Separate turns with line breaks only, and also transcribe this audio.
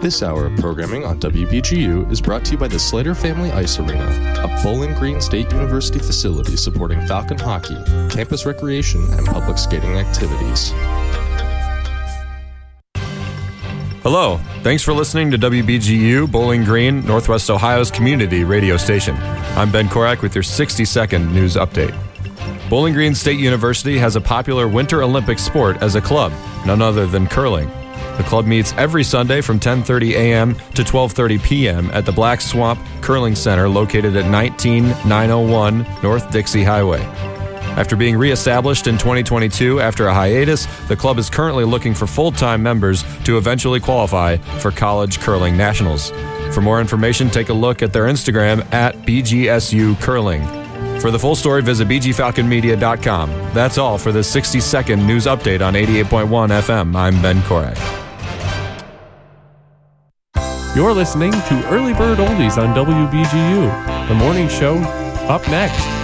This hour of programming on WBGU is brought to you by the Slater Family Ice Arena, a Bowling Green State University facility supporting Falcon hockey, campus recreation, and public skating activities.
Hello, thanks for listening to WBGU, Bowling Green, Northwest Ohio's community radio station. I'm Ben Korak with your 60-second news update. Bowling Green State University has a popular Winter Olympic sport as a club, none other than curling. The club meets every Sunday from 10:30 a.m. to 12:30 p.m. at the Black Swamp Curling Center located at 19901 North Dixie Highway. After being reestablished in 2022 after a hiatus, the club is currently looking for full-time members to eventually qualify for College Curling Nationals. For more information, take a look at their Instagram at BGSU Curling. For the full story, visit bgfalconmedia.com. That's all for this 60-second news update on 88.1 FM. I'm Ben Korak.
You're listening to Early Bird Oldies on WBGU. The morning show up next.